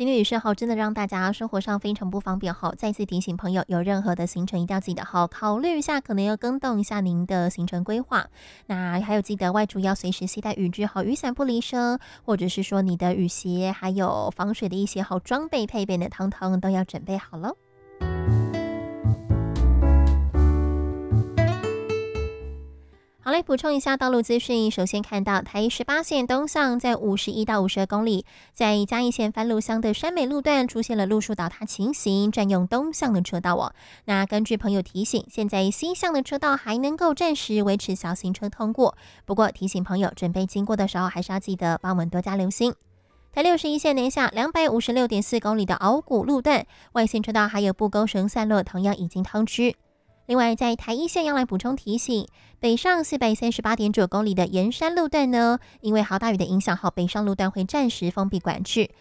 今天雨势真的让大家生活上非常不方便再次提醒朋友，有任何的行程一定要记得考虑一下，可能要更动一下您的行程规划。那还有记得外出要随时携带雨具雨伞不离身，或者是说你的雨鞋还有防水的一些装备配备呢，通通都要准备好了。好嘞，补充一下道路资讯。首先看到台18线东向在51到52公里，在嘉义县番路乡的山美路段出现了路树倒塌情形，占用东向的车道那根据朋友提醒，现在西向的车道还能够暂时维持小型车通过，不过提醒朋友准备经过的时候，还是要记得帮我们多加留心。台61线南下256.4公里的鳌谷路段，外线车道还有布钩绳散落，同样已经通知。另外，在台一线要来补充提醒，北上438.9公里的盐山路段呢，因为豪大雨的影响北上路段会暂时封闭管制，